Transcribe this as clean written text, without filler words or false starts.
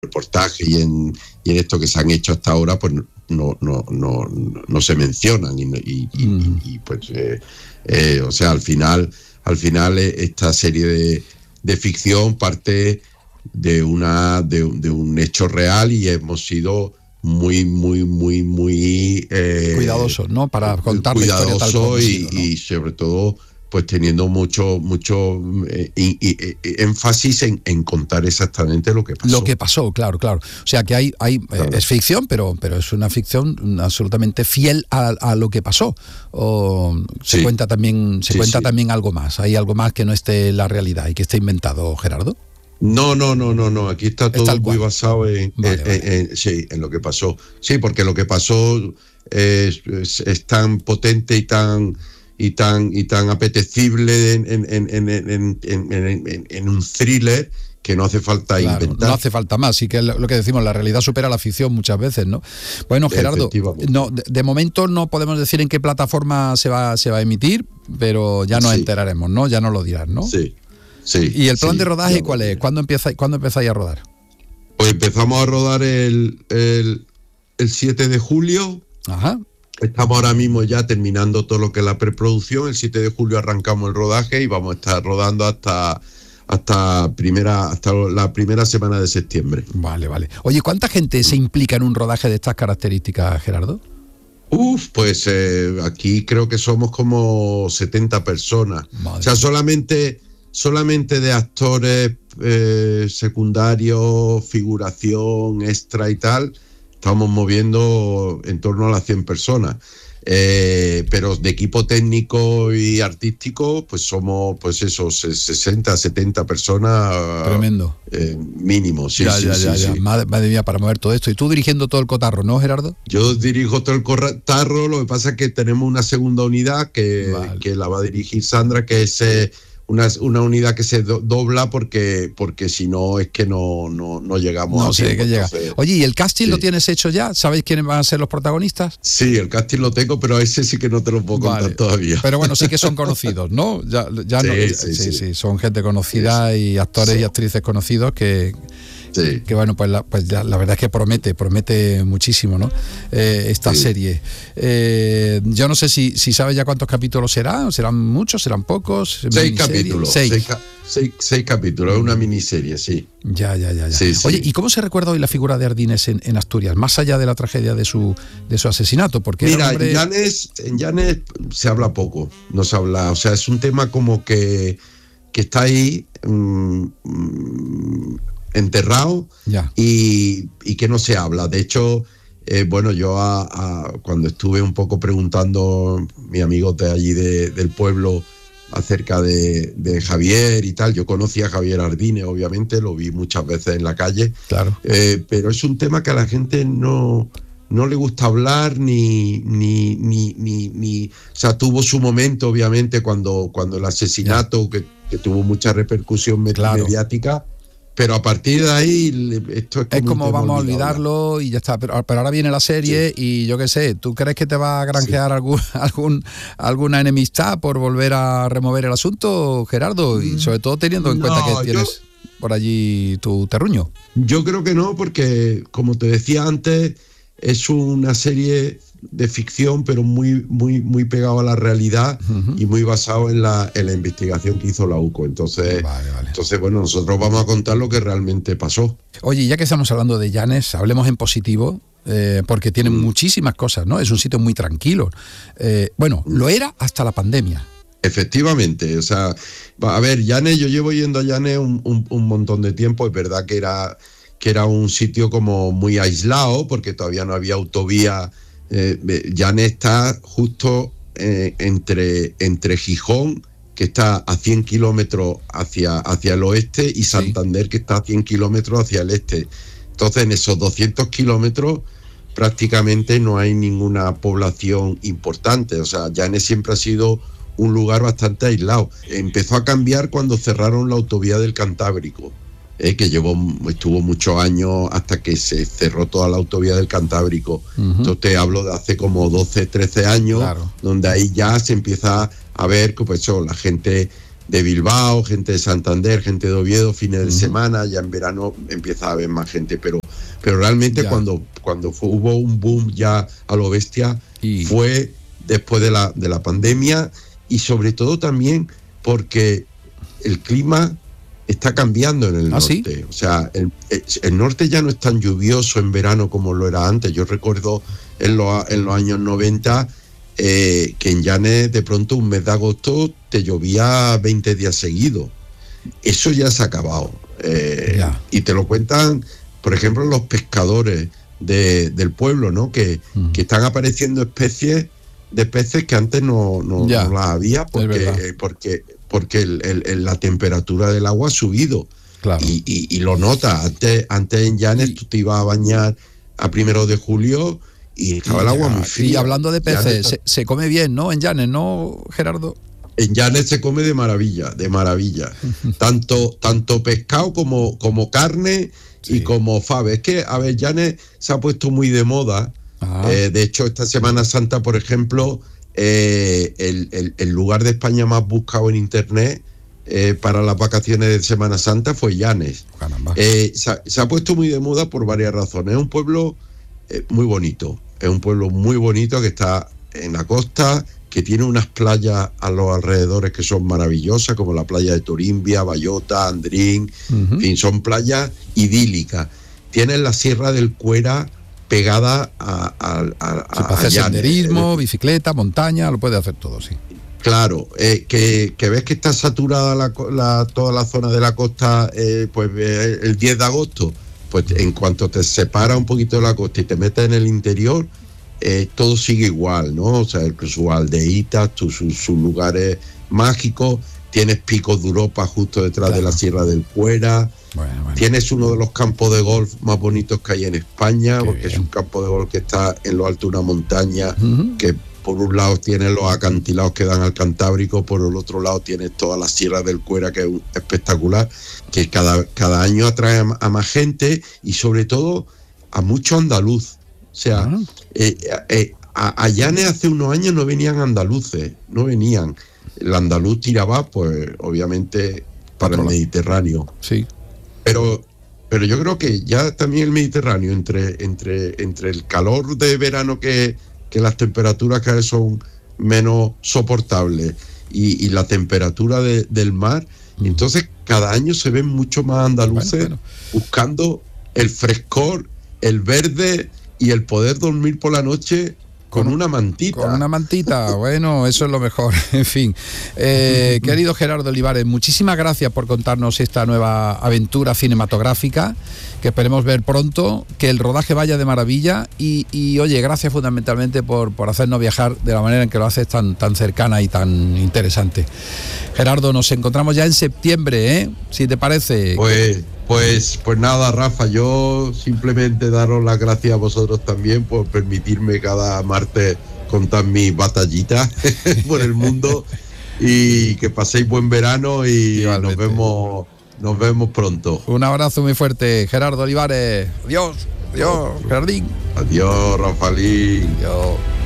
reportajes y en esto que se han hecho hasta ahora, pues no se mencionan y pues o sea, al final esta serie de ficción parte de un hecho real y hemos sido muy cuidadosos, ¿no? Para contar la historia tal como ha sido, ¿no? Y sobre todo pues teniendo mucho énfasis en contar exactamente lo que pasó. Lo que pasó, claro. O sea que claro. Es ficción, pero es una ficción absolutamente fiel a lo que pasó. O se cuenta también algo más. Hay algo más que no esté en la realidad y que esté inventado, Gerardo. No. Aquí está todo muy basado en lo que pasó. Sí, porque lo que pasó es tan potente y tan apetecible en un thriller que no hace falta inventar. No hace falta más, y que lo que decimos, la realidad supera la ficción muchas veces, ¿no? Bueno, Gerardo, de momento no podemos decir en qué plataforma se va a emitir, pero ya nos enteraremos, ¿no? Ya nos lo dirás, ¿no? Sí. ¿Y el plan de rodaje cuál es? ¿Cuándo empezáis a rodar? Pues empezamos a rodar el 7 de julio. Ajá. Estamos ahora mismo ya terminando todo lo que es la preproducción. El 7 de julio arrancamos el rodaje y vamos a estar rodando hasta la primera semana de septiembre. Vale. Oye, ¿cuánta gente se implica en un rodaje de estas características, Gerardo? Pues aquí creo que somos como 70 personas. Madre. O sea, solamente de actores secundarios, figuración, extra y tal, estamos moviendo en torno a las 100 personas. Pero de equipo técnico y artístico, pues somos, pues eso, 60, 70 personas. Tremendo. Mínimo, sí. Ya. Madre mía, para mover todo esto. Y tú dirigiendo todo el cotarro, ¿no, Gerardo? Yo dirijo todo el cotarro, lo que pasa es que tenemos una segunda unidad que la va a dirigir Sandra, que es una unidad que se dobla porque si no es que no llegamos a tiempo. Entonces, oye, ¿y el casting lo tienes hecho ya? ¿Sabéis quiénes van a ser los protagonistas? Sí, el casting lo tengo, pero ese sí que no te lo puedo contar todavía. Pero bueno, sí que son conocidos, ¿no? Sí, son gente conocida y actores y actrices conocidos que bueno, pues la verdad es que promete muchísimo, ¿no? Esta serie. Yo no sé si sabes ya cuántos capítulos serán muchos, serán pocos. 6 capítulos. 6 capítulos, es una miniserie, sí. Ya. Oye, ¿y cómo se recuerda hoy la figura de Ardínez en Asturias, más allá de la tragedia de su asesinato? Porque mira, en Llanes se habla poco, no se habla, o sea, es un tema como que está ahí enterrado y que no se habla. De hecho, bueno, yo cuando estuve un poco preguntando mi amigo de allí del pueblo acerca de Javier y tal, yo conocí a Javier Ardínez, obviamente, lo vi muchas veces en la calle, claro. Pero es un tema que a la gente no le gusta hablar ni o sea, tuvo su momento, obviamente, cuando el asesinato que tuvo mucha repercusión mediática. Pero a partir de ahí esto es como vamos a olvidarlo y ya está. Pero ahora viene la serie y yo qué sé, ¿tú crees que te va a granjear alguna enemistad por volver a remover el asunto, Gerardo? Y sobre todo teniendo en cuenta que tienes por allí tu terruño. Yo creo que no, porque como te decía antes, es una serie de ficción, pero muy pegado a la realidad y muy basado en la investigación que hizo la UCO. Entonces, bueno, nosotros vamos a contar lo que realmente pasó. Oye, ya que estamos hablando de Llanes, hablemos en positivo, porque tiene muchísimas cosas, ¿no? Es un sitio muy tranquilo. Bueno, lo era hasta la pandemia. Efectivamente, o sea, a ver, Llanes, yo llevo yendo a Llanes un montón de tiempo. Es verdad que era un sitio como muy aislado, porque todavía no había autovía. Llanes está justo entre Gijón, que está a 100 kilómetros hacia el oeste, y Santander, que está a 100 kilómetros hacia el este. Entonces, en esos 200 kilómetros prácticamente no hay ninguna población importante. O sea, Llanes siempre ha sido un lugar bastante aislado. Empezó a cambiar cuando cerraron la autovía del Cantábrico, que estuvo muchos años hasta que se cerró toda la autovía del Cantábrico. Entonces te hablo de hace como 12, 13 años, donde ahí ya se empieza a ver que pues, la gente Bilbao, gente de Santander, gente de Oviedo, fines de semana. Ya en verano empieza a haber más gente, pero realmente cuando hubo un boom ya a lo bestia fue después de la pandemia, y sobre todo también porque el clima está cambiando en el norte. ¿Sí? O sea, el norte ya no es tan lluvioso en verano como lo era antes. Yo recuerdo en los años 90 que en Llanes de pronto un mes de agosto te llovía 20 días seguidos. Eso ya se ha acabado. Y te lo cuentan, por ejemplo, los pescadores del pueblo, ¿no? Que están apareciendo especies de peces que antes no las había, porque la temperatura del agua ha subido. Claro. Y lo notas. Antes en Llanes tú te ibas a bañar a 1 de julio y estaba el agua muy fría. Y hablando de peces, se come bien, ¿no? En Llanes, ¿no, Gerardo? En Llanes se come de maravilla. tanto pescado como carne y como fave. Es que, a ver, Llanes se ha puesto muy de moda. De hecho, esta Semana Santa, por ejemplo, el lugar de España más buscado en internet para las vacaciones de Semana Santa fue Llanes. Se ha puesto muy de moda por varias razones. Es un pueblo muy bonito. Es un pueblo muy bonito que está en la costa, que tiene unas playas a los alrededores que son maravillosas, como la playa de Torimbia, Bayota, Andrín. En fin, son playas idílicas. Tienen la Sierra del Cuera pegada a hacer senderismo, bicicleta, montaña, lo puede hacer todo, sí. Claro, que ves que está saturada toda la zona de la costa, pues el 10 de agosto, pues en cuanto te separa un poquito de la costa y te metes en el interior, todo sigue igual, ¿no? O sea, sus aldeitas, sus lugares mágicos. Tienes Picos de Europa justo detrás de la Sierra del Cuera. Bueno. Tienes uno de los campos de golf más bonitos que hay en España, porque es un campo de golf que está en lo alto de una montaña, que por un lado tienes los acantilados que dan al Cantábrico, por el otro lado tienes toda la Sierra del Cuera, que es espectacular, que cada año atrae a más gente y sobre todo a mucho andaluz. O sea, a Llanes hace unos años no venían andaluces, no venían. El andaluz tiraba, pues, obviamente, para el Mediterráneo. Sí. Pero yo creo que ya también el Mediterráneo, entre el calor de verano que las temperaturas cada vez son menos soportables y la temperatura del mar, entonces cada año se ven mucho más andaluces buscando el frescor, el verde y el poder dormir por la noche con una mantita. Con una mantita, bueno, eso es lo mejor. En fin, querido Gerardo Olivares, muchísimas gracias por contarnos esta nueva aventura cinematográfica, que esperemos ver pronto, que el rodaje vaya de maravilla y oye, gracias fundamentalmente por hacernos viajar de la manera en que lo haces tan cercana y tan interesante. Gerardo, nos encontramos ya en septiembre, si te parece. Pues nada, Rafa, yo simplemente daros las gracias a vosotros también por permitirme cada martes contar mis batallitas por el mundo, y que paséis buen verano y nos vemos pronto. Un abrazo muy fuerte, Gerardo Olivares. Adiós, Gerardín. Adiós, Rafalín. Adiós.